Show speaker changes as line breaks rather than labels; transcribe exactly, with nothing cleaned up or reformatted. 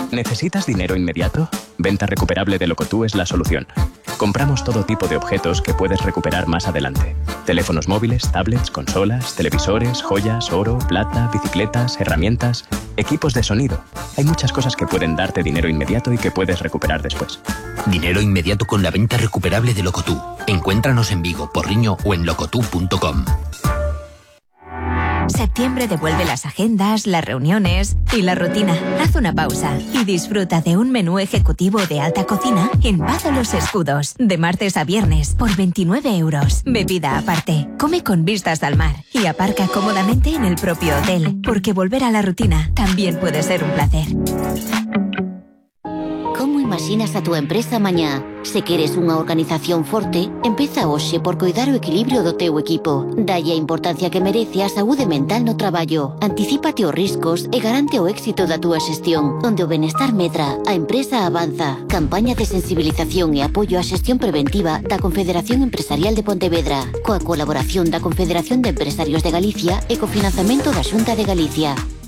¿Necesitas dinero inmediato? Venta recuperable de Locotú es la solución. Compramos todo tipo de objetos que puedes recuperar más adelante. Teléfonos móviles, tablets, consolas, televisores, joyas, oro, plata, bicicletas, herramientas, equipos de sonido. Hay muchas cosas que pueden darte dinero inmediato y que puedes recuperar después.
Dinero inmediato con la venta recuperable de Locotú. Encuéntranos en Vigo, Porriño o en locotú punto com.
Septiembre devuelve las agendas, las reuniones y la rutina. Haz una pausa y disfruta de un menú ejecutivo de alta cocina en Pazo Los Escudos, de martes a viernes, por veintinueve euros. Bebida aparte. Come con vistas al mar y aparca cómodamente en el propio hotel, porque volver a la rutina también puede ser un placer.
Como imaginas a tu empresa mañá? Se queres unha organización forte, empeza hoxe por coidar o equilibrio do teu equipo. Dalle a importancia que merece a saúde mental no traballo. Anticípate os riscos e garante o éxito da túa xestión. Onde o benestar medra, a empresa avanza. Campaña de sensibilización e apoio á xestión preventiva da Confederación Empresarial de Pontevedra, coa colaboración da Confederación de Empresarios de Galicia e co financiamento da Xunta de Galicia.